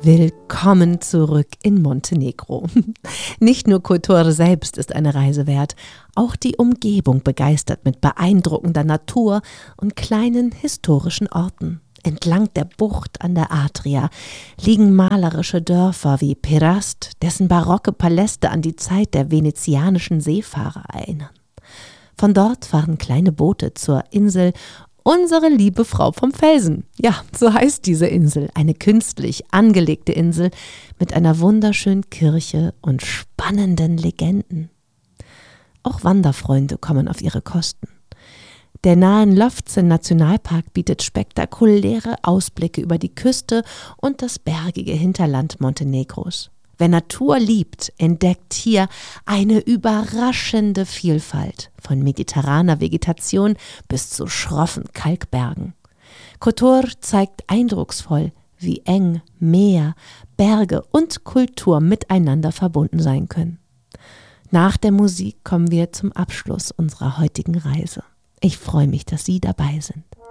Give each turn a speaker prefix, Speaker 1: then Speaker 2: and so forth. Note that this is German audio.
Speaker 1: Willkommen zurück in Montenegro. Nicht nur Kotor selbst ist eine Reise wert, auch die Umgebung begeistert mit beeindruckender Natur und kleinen historischen Orten. Entlang der Bucht an der Adria liegen malerische Dörfer wie Perast, dessen barocke Paläste an die Zeit der venezianischen Seefahrer erinnern. Von dort fahren kleine Boote zur Insel Unsere liebe Frau vom Felsen. Ja, so heißt diese Insel, eine künstlich angelegte Insel mit einer wunderschönen Kirche und spannenden Legenden. Auch Wanderfreunde kommen auf ihre Kosten. Der nahe Lovćen-Nationalpark bietet spektakuläre Ausblicke über die Küste und das bergige Hinterland Montenegros. Wer Natur liebt, entdeckt hier eine überraschende Vielfalt, von mediterraner Vegetation bis zu schroffen Kalkbergen. Kotor zeigt eindrucksvoll, wie eng Meer, Berge und Kultur miteinander verbunden sein können. Nach der Musik kommen wir zum Abschluss unserer heutigen Reise. Ich freue mich, dass Sie dabei sind.